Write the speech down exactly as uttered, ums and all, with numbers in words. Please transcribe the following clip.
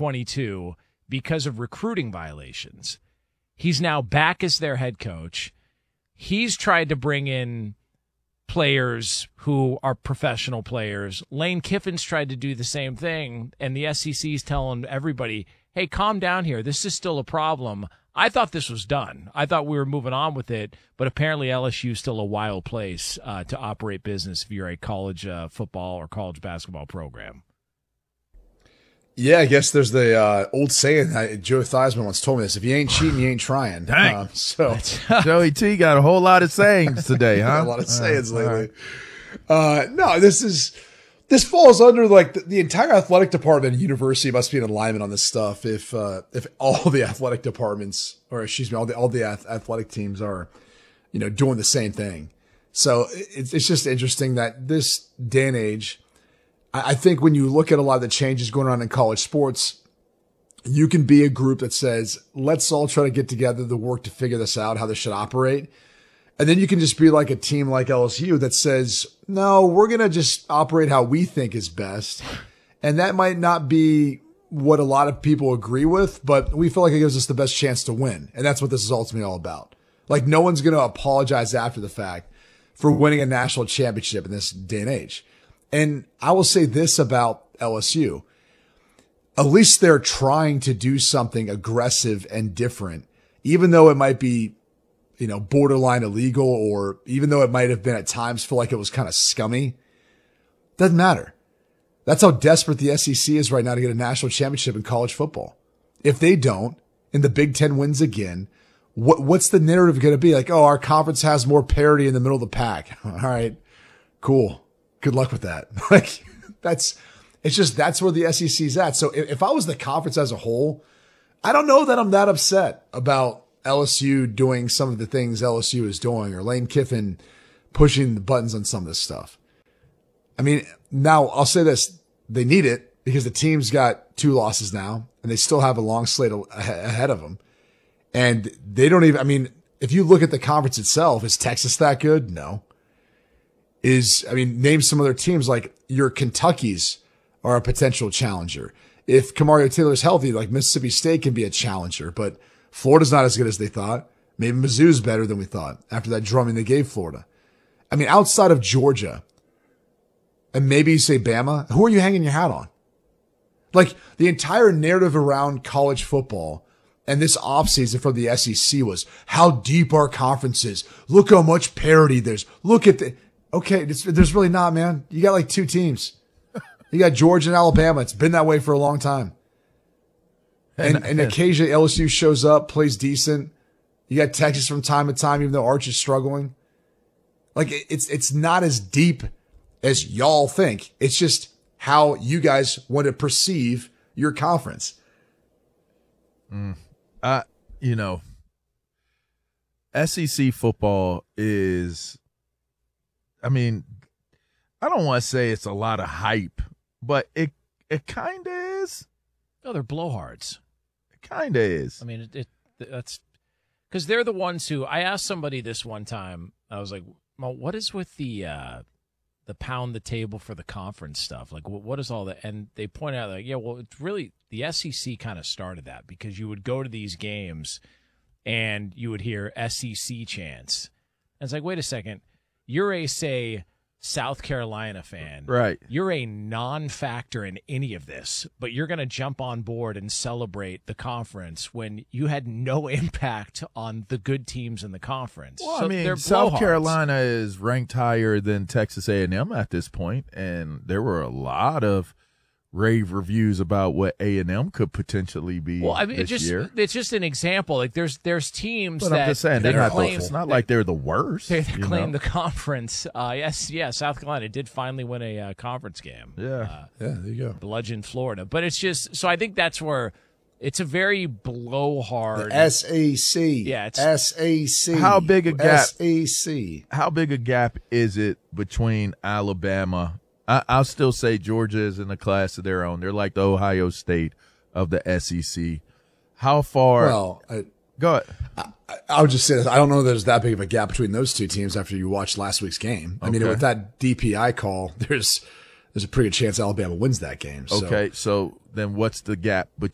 twenty-two because of recruiting violations. He's now back as their head coach. He's tried to bring in players who are professional players. Lane Kiffin's tried to do the same thing, and the S E C's telling everybody, hey, calm down here. This is still a problem. I thought this was done. I thought we were moving on with it, but apparently L S U is still a wild place uh, to operate business if you're a college uh, football or college basketball program. Yeah, I guess there's the uh, old saying. I, Joe Theismann once told me this: if you ain't cheating, you ain't trying. Dang. Um, so Joey T got a whole lot of sayings today, huh? a lot of sayings uh, lately. Right. Uh, no, this is this falls under like the, the entire athletic department at university must be in alignment on this stuff. If uh, if all the athletic departments, or excuse me, all the all the ath- athletic teams are, you know, doing the same thing. So it's it's just interesting that this day and age. I think when you look at a lot of the changes going on in college sports, you can be a group that says, let's all try to get together to work to figure this out, how this should operate. And then you can just be like a team like L S U that says, no, we're going to just operate how we think is best. And that might not be what a lot of people agree with, but we feel like it gives us the best chance to win. And that's what this is ultimately all about. Like no one's going to apologize after the fact for winning a national championship in this day and age. And I will say this about L S U. At least they're trying to do something aggressive and different, even though it might be, you know, borderline illegal, or even though it might have been at times feel like it was kind of scummy. Doesn't matter. That's how desperate the S E C is right now to get a national championship in college football. If they don't, and the Big Ten wins again, what what's the narrative going to be? Like, oh, our conference has more parity in the middle of the pack. All right, cool. Good luck with that. Like that's, it's just, that's where the S E C's at. So if, if I was the conference as a whole, I don't know that I'm that upset about L S U doing some of the things L S U is doing, or Lane Kiffin pushing the buttons on some of this stuff. I mean, now I'll say this, they need it because the team's got two losses now and they still have a long slate ahead of them. And they don't even, I mean, if you look at the conference itself, is Texas that good? No. Is, I mean, name some other teams like your Kentucky's are a potential challenger. If Kamario Taylor's healthy, like Mississippi State can be a challenger, but Florida's not as good as they thought. Maybe Mizzou's better than we thought after that drumming they gave Florida. I mean, outside of Georgia, and maybe you say Bama, who are you hanging your hat on? Like the entire narrative around college football and this offseason from the S E C was how deep our conference is. Look how much parity there's. Look at the, okay, there's really not, man. You got like two teams. You got Georgia and Alabama. It's been that way for a long time. And, and occasionally L S U shows up, plays decent. You got Texas from time to time, even though Arch is struggling. Like it's, it's not as deep as y'all think. It's just how you guys want to perceive your conference. Mm. Uh, you know, S E C football is, I mean, I don't want to say it's a lot of hype, but it it kind of is. No, they're blowhards. It kind of is. I mean, it, it that's because they're the ones who. I asked somebody this one time. I was like, "Well, what is with the uh, the pound the table for the conference stuff? Like, what, what is all that?" And they pointed out, like, "Yeah, well, it's really the S E C kind of started that because you would go to these games and you would hear S E C chants. And it's like, wait a second, you're a say." South Carolina fan. Right. You're a non-factor in any of this, but you're going to jump on board and celebrate the conference when you had no impact on the good teams in the conference. Well, so I mean, they're South blowhards. Carolina is ranked higher than Texas A and M at this point, and there were a lot of rave reviews about what A and M could potentially be well, I mean, this it just, year. It's just an example. Like there's there's teams But that I'm just saying, that they're not claim, the, it's not like they're the worst. They, they you claim know? the conference. Uh, yes, yeah, South Carolina did finally win a uh, conference game. Yeah, uh, yeah, there you go. Bludgeon Florida, but it's just so I think that's where it's a very blowhard. The S E C. Yeah, it's S E C. How big a gap? S E C. How big a gap is it between Alabama? I, I'll still say Georgia is in a class of their own. They're like the Ohio State of the S E C. How far? Well, I, go ahead. I, I would just say this. I don't know there's that big of a gap between those two teams after you watched last week's game. I mean, Okay. with that D P I call, there's there's a pretty good chance Alabama wins that game. So. Okay, so then what's the gap between